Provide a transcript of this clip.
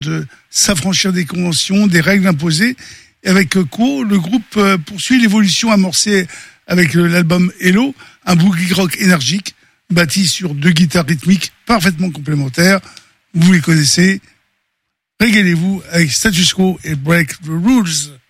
de s'affranchir des conventions, des règles imposées. Et avec Quo, le groupe poursuit l'évolution amorcée avec l'album Hello, un boogie rock énergique, bâti sur 2 guitares rythmiques parfaitement complémentaires. Vous les connaissez. Régalez-vous avec Status Quo et Break the Rules.